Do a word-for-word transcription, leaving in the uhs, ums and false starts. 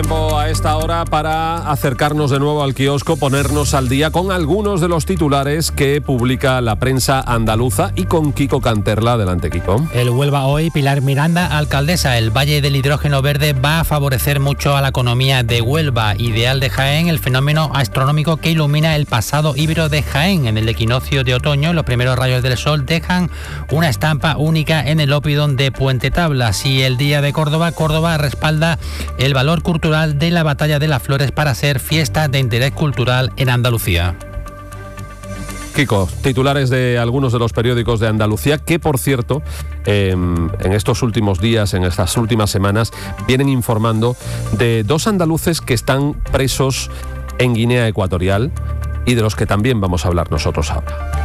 A esta hora para acercarnos de nuevo al kiosco, ponernos al día con algunos de los titulares que publica la prensa andaluza y con Kiko Canterla. Adelante, Kiko. El Huelva hoy, Pilar Miranda, alcaldesa. El Valle del Hidrógeno Verde va a favorecer mucho a la economía de Huelva. Ideal de Jaén, el fenómeno astronómico que ilumina el pasado híbrido de Jaén. En el equinoccio de otoño, los primeros rayos del sol dejan una estampa única en el Opidón de Puente Tablas. Y el Día de Córdoba, Córdoba respalda el valor cultural de la Batalla de las Flores para ser fiesta de interés cultural en Andalucía. Kiko, titulares de algunos de los periódicos de Andalucía que, por cierto, eh, en estos últimos días, en estas últimas semanas, vienen informando de dos andaluces que están presos en Guinea Ecuatorial y de los que también vamos a hablar nosotros ahora.